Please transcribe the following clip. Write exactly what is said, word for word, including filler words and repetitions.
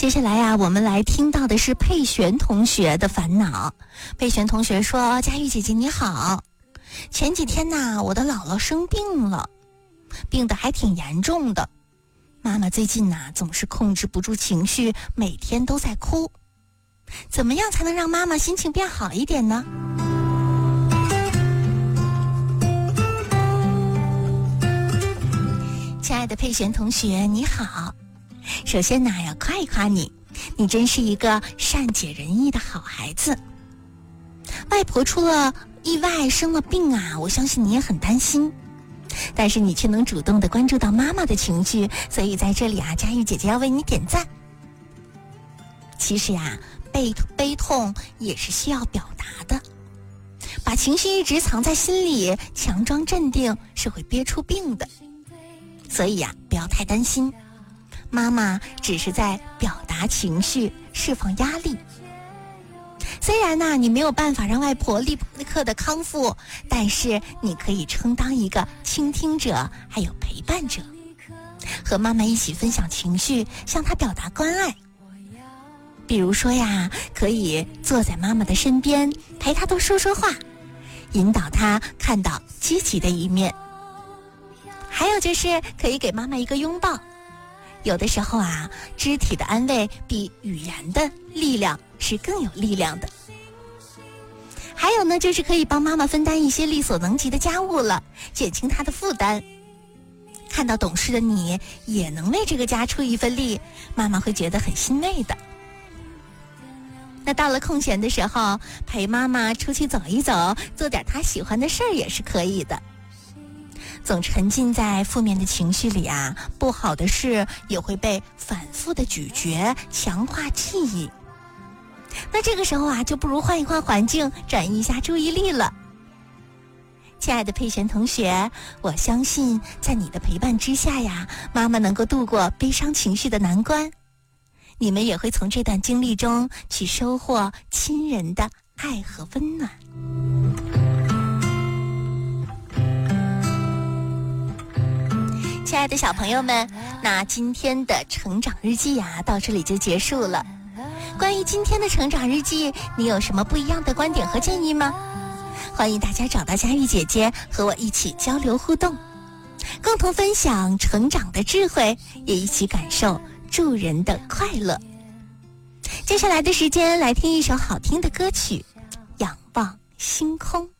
接下来呀、啊，我们来听到的是佩璇同学的烦恼。佩璇同学说：佳玉姐姐你好，前几天呢，我的姥姥生病了，病得还挺严重的。妈妈最近呢，总是控制不住情绪，每天都在哭。怎么样才能让妈妈心情变好一点呢？亲爱的佩璇同学你好，首先呢，要夸一夸你，你真是一个善解人意的好孩子。外婆出了意外生了病啊，我相信你也很担心，但是你却能主动地关注到妈妈的情绪，所以在这里啊，佳玉姐姐要为你点赞。其实呀、啊，悲悲痛也是需要表达的，把情绪一直藏在心里，强装镇定是会憋出病的。所以呀、啊，不要太担心，妈妈只是在表达情绪，释放压力。虽然呢，你没有办法让外婆立刻的康复，但是你可以充当一个倾听者，还有陪伴者，和妈妈一起分享情绪，向她表达关爱。比如说呀，可以坐在妈妈的身边，陪她多说说话，引导她看到积极的一面。还有就是可以给妈妈一个拥抱，有的时候啊，肢体的安慰比语言的力量是更有力量的。还有呢，就是可以帮妈妈分担一些力所能及的家务了，减轻她的负担。看到懂事的你也能为这个家出一份力，妈妈会觉得很欣慰的。那到了空闲的时候，陪妈妈出去走一走，做点她喜欢的事儿也是可以的。总沉浸在负面的情绪里啊，不好的事也会被反复的咀嚼，强化记忆。那这个时候啊，就不如换一换环境，转移一下注意力了。亲爱的佩璇同学，我相信在你的陪伴之下呀，妈妈能够度过悲伤情绪的难关，你们也会从这段经历中去收获亲人的爱和温暖。亲爱的小朋友们，那今天的成长日记呀、啊，到这里就结束了。关于今天的成长日记，你有什么不一样的观点和建议吗？欢迎大家找到佳玉姐姐，和我一起交流互动，共同分享成长的智慧，也一起感受助人的快乐。接下来的时间，来听一首好听的歌曲《仰望星空》。